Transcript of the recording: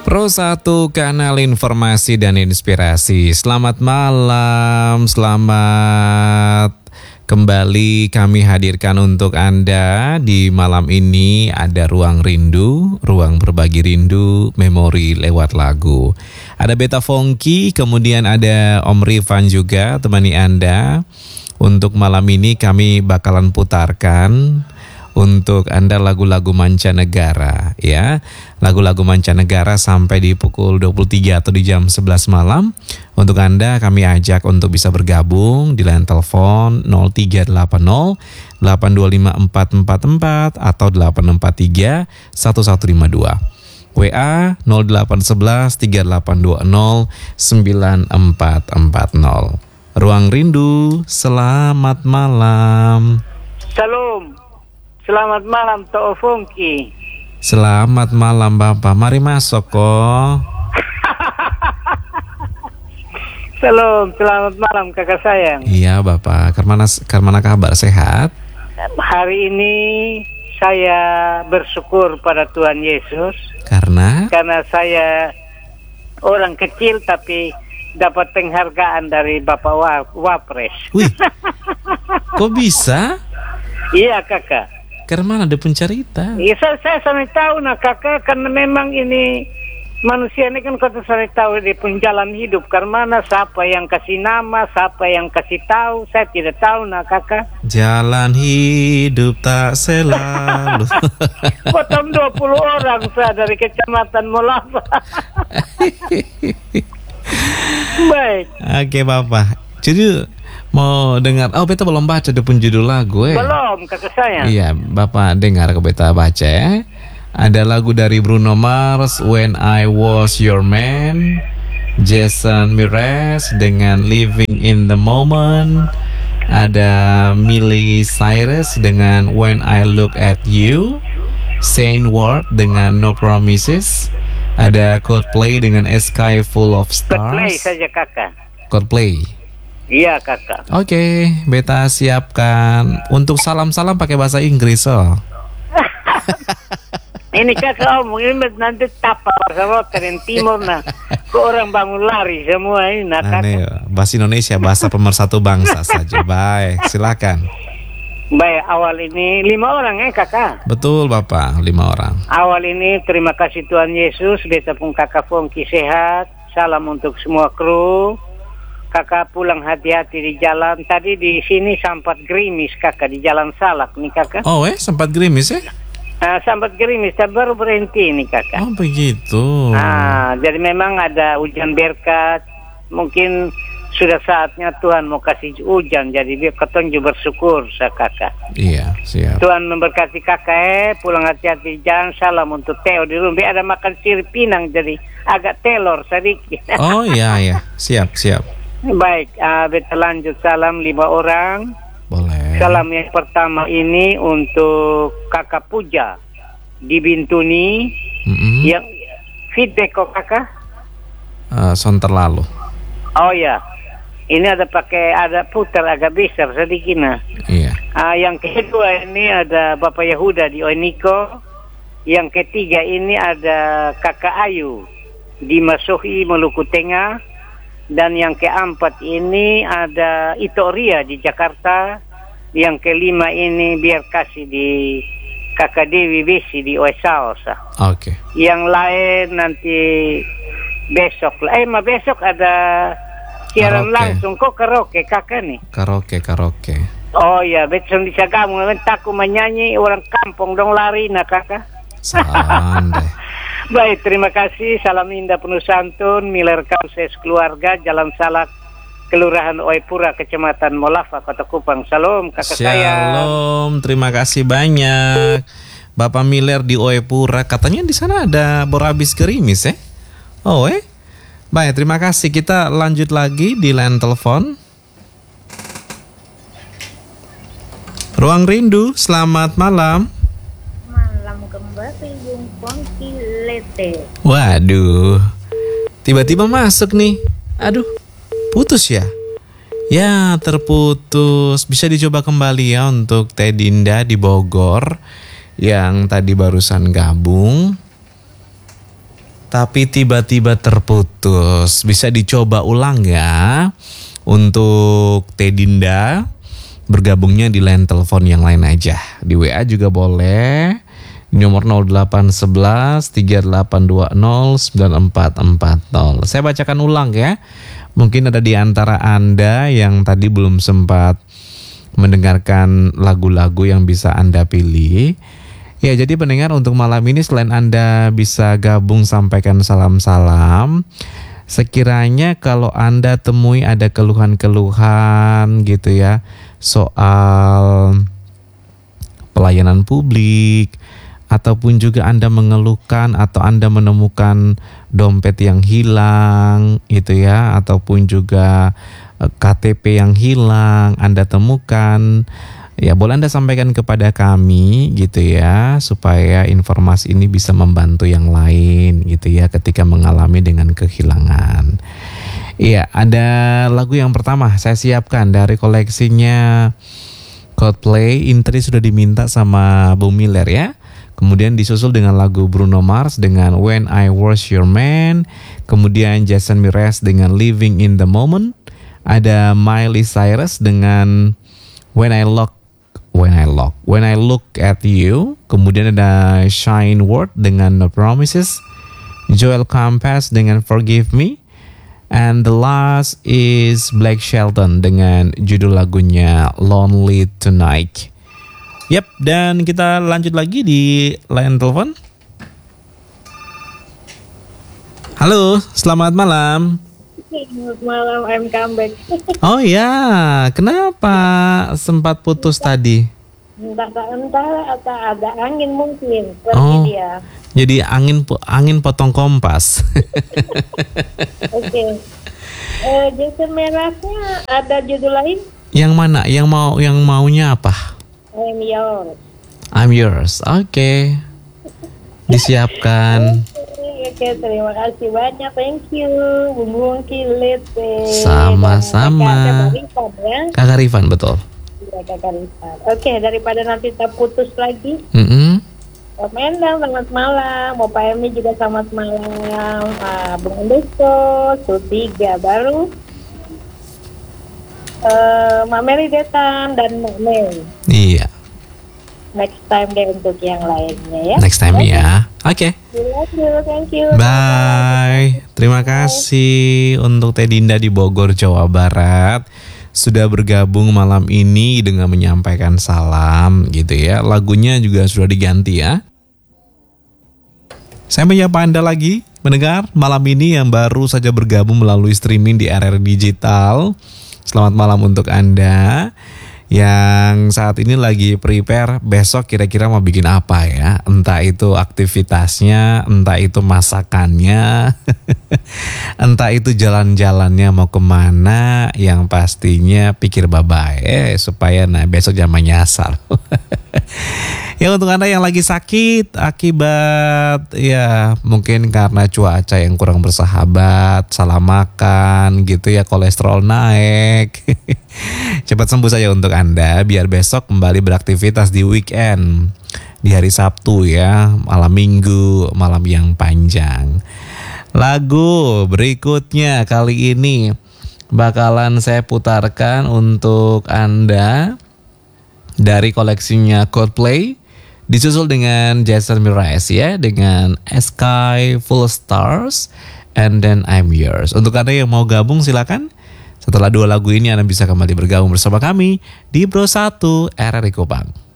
Pro 1 kanal informasi dan inspirasi. Selamat malam, selamat kembali kami hadirkan untuk Anda di malam ini. Ada Ruang Rindu, ruang berbagi rindu, memori lewat lagu. Ada Beta Fongki, kemudian ada Om Rifan juga temani Anda. Untuk malam ini kami bakalan putarkan untuk Anda lagu-lagu mancanegara, ya. Lagu-lagu mancanegara sampai di pukul 23 atau di jam 11 malam. Untuk Anda kami ajak untuk bisa bergabung di line telepon 0380 825 444 atau 843 1152. WA 0811 3820 9440. Ruang Rindu, selamat malam. Salam. Selamat malam Toh Fongki. Selamat malam Bapak. Mari masuk kok. Salam, selamat malam kakak sayang. Iya Bapak. Karmana kabar, sehat? Hari ini saya bersyukur pada Tuhan Yesus. Karena saya orang kecil tapi dapat penghargaan dari Bapak Wapres. Wih, kok bisa? Iya kakak. Karena ada pencerita. Iya saya sampai tahu kakak, karena memang ini manusia ini kan kata saya tahu di penjalan hidup. Karena siapa yang kasih nama, siapa yang kasih tahu, saya tidak tahu kakak. Jalan hidup tak selalu. Potong 20 orang saya dari Kecamatan Molava. Baik. Oke Bapak. Jadi mau dengar, beta belum baca depan judul lagu Belum kakak saya. Iya, Bapak dengar ke beta baca ya. Ada lagu dari Bruno Mars, When I Was Your Man, Jason Mraz dengan Living in the Moment. Ada Miley Cyrus dengan When I Look at You, Saint Ward dengan No Promises. Ada Coldplay dengan A Sky Full of Stars. Coldplay saja kakak. Coldplay. Iya kakak. Oke, beta siapkan. Untuk salam-salam pakai bahasa Inggris Ini kakak omong ini nanti tapa sama yang timur kok orang bangun lari semua ini kakak. Bahasa Indonesia, bahasa pemersatu bangsa saja. Baik, silakan. Baik, awal ini 5 orang kakak. Betul Bapak, 5 orang. Awal ini terima kasih Tuhan Yesus, beta pun kakak Fongki sehat. Salam untuk semua kru. Kakak pulang hati-hati di jalan. Tadi di sini sempat gerimis kakak di Jalan Salak nih kakak. Oh sempat gerimis ya? Sempat gerimis, tapi baru berhenti nih kakak. Oh begitu. Jadi memang ada hujan berkat. Mungkin sudah saatnya Tuhan mau kasih hujan. Jadi biar ketemu bersyukur kakak. Iya, siap. Tuhan memberkati kakak. Pulang hati-hati di jalan. Salam untuk Teo di rumah. Ada makan sirip pinang jadi agak telur sedikit. Oh iya, siap. Baik, beta lanjut salam 5 orang. Boleh. Salam yang pertama ini untuk kakak Puja di Bintuni. Yang feedback kok kakak? Son terlalu. Oh ya, ini ada putar agak besar sedikit Iya. Yang kedua ini ada Bapak Yahuda di Oeniko. Yang ketiga ini ada kakak Ayu di Masohi Maluku Tengah. Dan yang keempat ini ada Itoria di Jakarta. Yang kelima ini biar kasih di kakak Dewi Besi di Oesaosa. Oke. Yang lain nanti besok. Besok ada siaran langsung. Kok karaoke kakak nih? Karaoke. Oh ya, besok di Sagamu. Takut menyanyi orang kampung dong lari kakak. Sandai. Baik, terima kasih. Salam indah penuh santun. Miller Kauses keluarga, Jalan Salak, Kelurahan Oepura, Kecamatan Molava, Kota Kupang. Salam kakak saya. Shalom, terima kasih banyak. Bapak Miller di Oepura, katanya di sana ada borabis gerimis ya? Baik, terima kasih. Kita lanjut lagi di line telepon. Ruang Rindu, selamat malam. Kembali Bung Fongki Lete. Waduh, tiba-tiba masuk nih. Aduh, putus ya? Ya, terputus. Bisa dicoba kembali ya untuk Teh Dinda di Bogor yang tadi barusan gabung. tapi tiba-tiba terputus. Bisa dicoba ulang ya. Untuk Teh Dinda, bergabungnya di line telepon yang lain aja. Di WA juga boleh. Di nomor 0811 3820 9440. Saya bacakan ulang ya. Mungkin ada di antara Anda yang tadi belum sempat mendengarkan lagu-lagu yang bisa Anda pilih. Ya, jadi pendengar, untuk malam ini selain Anda bisa gabung sampaikan salam-salam, sekiranya kalau Anda temui ada keluhan-keluhan gitu ya soal pelayanan publik, ataupun juga Anda mengeluhkan atau Anda menemukan dompet yang hilang gitu ya, ataupun juga KTP yang hilang Anda temukan, ya boleh Anda sampaikan kepada kami gitu ya, supaya informasi ini bisa membantu yang lain gitu ya ketika mengalami dengan kehilangan. Iya, ada lagu yang pertama saya siapkan dari koleksinya Coldplay. Intri sudah diminta sama Bung Miller ya. Kemudian disusul dengan lagu Bruno Mars dengan When I Was Your Man. Kemudian Jason Mraz dengan Living in the Moment. Ada Miley Cyrus dengan When I Look at You. Kemudian ada Shine Word dengan No Promises. Joel Compass dengan Forgive Me. And the last is Blake Shelton dengan judul lagunya Lonely Tonight. Yap, dan kita lanjut lagi di line telepon. Halo, selamat malam. Selamat malam, I'm come back. Oh ya, kenapa sempat putus tadi? Entah atau ada angin mungkin, pergi dia. Jadi angin potong kompas. Oke. Jason Mraznya ada judul lain? Yang mana? Yang maunya apa? I'm yours. I'm yours. Oke. Disiapkan. Oke, terima kasih banyak. Thank you. Bung Kilete. Sama-sama. Kakak Rifan ya. Kakak Rifan, betul. Iya, Kakak Rifan. Oke, daripada nanti kita putus lagi. Pak Mendang, selamat malam. Mau Pak Emi juga selamat malam. Bung Andesko, Sutiga baru. Mak Meli Detan dan Mak Mel. Iya. Next time deh untuk yang lainnya ya. Next time ya. Oke. Thank you. Bye. Terima kasih untuk Teh Dinda di Bogor, Jawa Barat. Sudah bergabung malam ini dengan menyampaikan salam gitu ya. Lagunya juga sudah diganti ya. Saya menyapa Anda lagi, mendengar malam ini yang baru saja bergabung melalui streaming di RR Digital. Selamat malam untuk Anda yang saat ini lagi prepare besok kira-kira mau bikin apa ya. Entah itu aktivitasnya, entah itu masakannya, entah itu jalan-jalannya mau kemana. Yang pastinya pikir bye-bye supaya besok jangan nyasar. Ya, untuk Anda yang lagi sakit akibat ya mungkin karena cuaca yang kurang bersahabat, salah makan gitu ya, kolesterol naik. Cepat sembuh saja untuk Anda biar besok kembali beraktivitas di weekend, di hari Sabtu ya, malam Minggu, malam yang panjang. Lagu berikutnya kali ini bakalan saya putarkan untuk Anda dari koleksinya Coldplay, disusul dengan Jason Mraz ya, dengan Sky Full Stars and then I'm Yours. Untuk Anda yang mau gabung silakan. Setelah dua lagu ini Anda bisa kembali bergabung bersama kami di Bro 1 RRI Kupang.